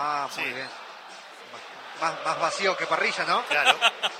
Ah, muy bien. Más vacío que parrilla, ¿no? Claro.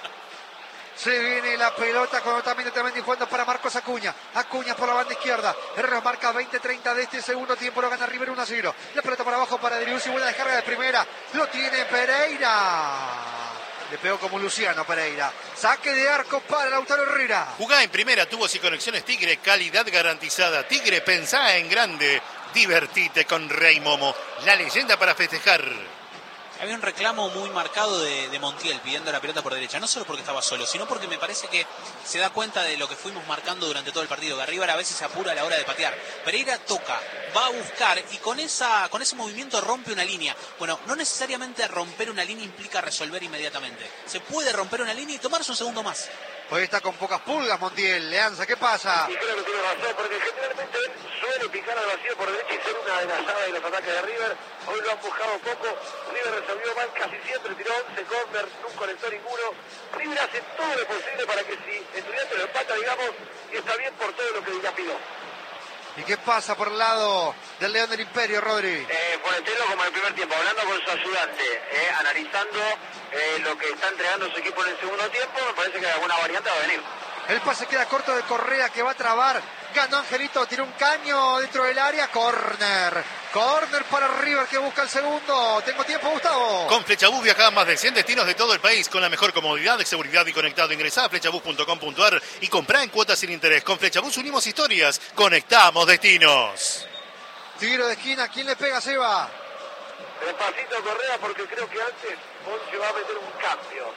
Se viene la pelota con Otamendi jugando para Marcos Acuña. Acuña por la banda izquierda. Herreros marca 20-30 de este segundo tiempo. Lo gana River 1-0. La pelota para abajo para Driussi. Buena descarga de primera. Lo tiene Pereira. Le pegó como Luciano Pereira. Saque de arco para Lautaro Herrera. Jugá en primera, tubos y conexiones Tigre. Calidad garantizada. Tigre, pensá en grande. Divertite con Rey Momo. La leyenda para festejar. Había un reclamo muy marcado de Montiel pidiendo la pelota por derecha, no solo porque estaba solo, sino porque me parece que se da cuenta de lo que fuimos marcando durante todo el partido, que River a veces se apura a la hora de patear. Pereira toca, va a buscar y con ese movimiento rompe una línea. Bueno, no necesariamente romper una línea implica resolver inmediatamente. Se puede romper una línea y tomarse un segundo más. Hoy está con pocas pulgas Montiel. Leanza, ¿qué pasa? Y creo que tiene razón, porque generalmente él suele picar al vacío por derecha y ser una de las llaves de los ataques de River. Hoy lo han buscado poco. River resolvió mal casi siempre, tiró 11 corners, no conectó ninguno. River hace todo lo posible para que si Estudiantes lo empata, digamos, y está bien por todo lo que dilapidó. ¿Y qué pasa por el lado del León del Imperio, Rodri? Por el telo como en el primer tiempo, hablando con su ayudante, analizando lo que está entregando su equipo en el segundo tiempo, me parece que alguna variante va a venir. El pase queda corto de Correa, que va a trabar. Ganó Angelito, tiró un caño dentro del área. Córner para River, que busca el segundo. Tengo tiempo, Gustavo. Con Flechabús viajá a más de 100 destinos de todo el país con la mejor comodidad, seguridad y conectado. Ingresá a flechabús.com.ar y comprá en cuotas sin interés. Con Flechabús unimos historias, conectamos destinos. Tiro de esquina, ¿quién le pega, Seba? Despacito Correa, porque creo que antes Ponce va a meter un cambio.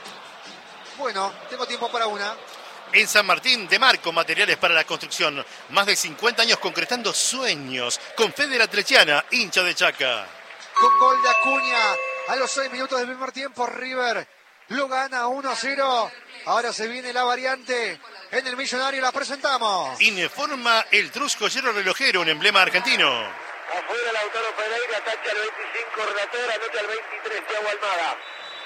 Bueno, tengo tiempo para una. En San Martín, de Marco, materiales para la construcción. Más de 50 años concretando sueños. Con Fede Atlechiana, hincha de Chaca. Con gol de Acuña a los 6 minutos del primer tiempo, River lo gana 1-0. Ahora se viene la variante en el Millonario, la presentamos. Informa el Trusco Hierro Relojero, un emblema argentino. Afuera Lautaro Pereira, tacha al 25, relator, anota al 23, Thiago Almada.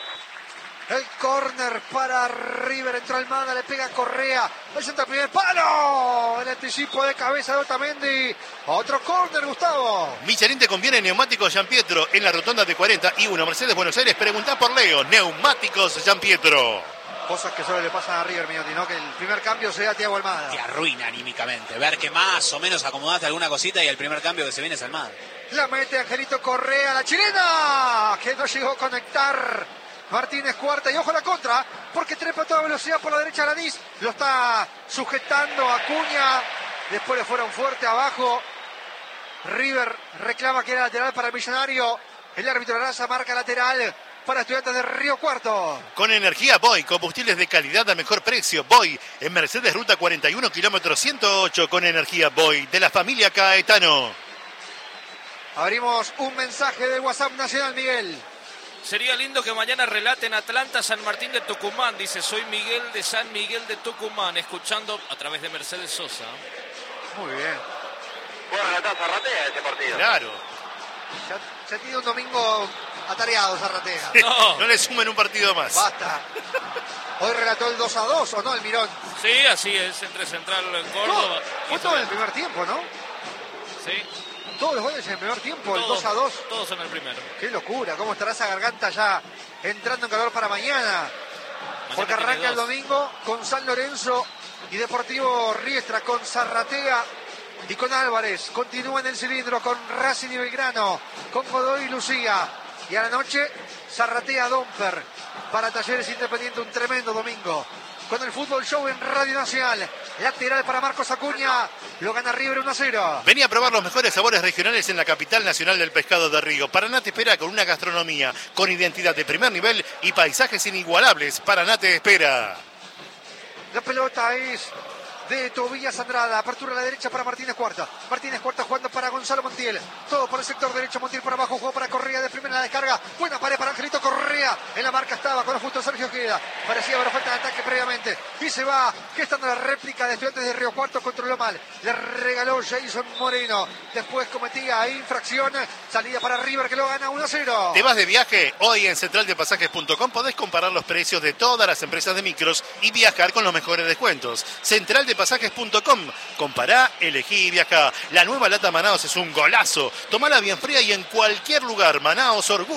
El córner para River, entró Almada, le pega a Correa, el centro al primer palo, el anticipo de cabeza de Otamendi, otro córner, Gustavo. Michelin te conviene neumáticos Gianpietro en la rotonda de 41, Mercedes Buenos Aires. Preguntá por Leo, neumáticos Gianpietro. Cosas que solo le pasan a River, Minotti, ¿no? Que el primer cambio sea Thiago Almada. Te arruina anímicamente, ver que más o menos acomodaste alguna cosita y el primer cambio que se viene es Almada. La mete Angelito Correa, la chilena, que no llegó a conectar. Martínez cuarta y ojo a la contra, porque trepa a toda velocidad por la derecha Alanís. Lo está sujetando Acuña. Después le fueron fuerte abajo. River reclama que era lateral para el Millonario. El árbitro Araza marca lateral para Estudiantes de Río Cuarto. Con energía Boy, combustibles de calidad a mejor precio. Boy, en Mercedes Ruta 41, kilómetro 108, con energía Boy, de la familia Caetano. Abrimos un mensaje de WhatsApp nacional, Miguel. Sería lindo que mañana relaten Atlanta San Martín de Tucumán. Dice, soy Miguel de San Miguel de Tucumán, escuchando a través de Mercedes Sosa. Muy bien. Bueno, relatar Zarratea ese partido. Claro. Ya tiene un domingo atareado Zarratea. No le sumen un partido más. Basta. Hoy relató el 2-2, ¿o no, el Mirón? Sí, así es, entre Central Córdoba. Fue todo en el primer tiempo, ¿no? Sí. Todos los goles en el primer tiempo, Todos, el 2-2. Todos en el primero. Qué locura, cómo estará esa garganta ya entrando en calor para mañana. Porque arranca el domingo con San Lorenzo y Deportivo Riestra, con Zarratea y con Álvarez. Continúa en el cilindro con Racing y Belgrano, con Godoy y Lucía. Y a la noche, Zarratea Domper para Talleres Independiente, un tremendo domingo. Con el Fútbol Show en Radio Nacional. Lateral para Marcos Acuña. Lo gana River 1-0. Vení a probar los mejores sabores regionales en la capital nacional del pescado de Río. Paraná te espera con una gastronomía con identidad de primer nivel y paisajes inigualables. Paraná te espera. La pelota es de Tobías Andrada. Apertura a la derecha para Martínez Cuarta. Martínez Cuarta jugando para Gonzalo Montiel. Todo por el sector derecho. Montiel por abajo. Jugó para Correa de primera, la descarga. Buena pared para Angelito Correa. oportunidad. En la marca estaba con justo Sergio Ojeda. Parecía haber falta de ataque previamente. Y se va gestando la réplica de Estudiantes de Río Cuarto. Controló mal. Le regaló Jason Moreno. Después cometía infracción. Salida para River que lo gana 1-0. ¿Te vas de viaje? Hoy en centraldepasajes.com podés comparar los precios de todas las empresas de micros y viajar con los mejores descuentos. Centraldepasajes.com. Compará, elegí y viajá. La nueva lata Manaos es un golazo. Tomala bien fría y en cualquier lugar. Manaos, orgullo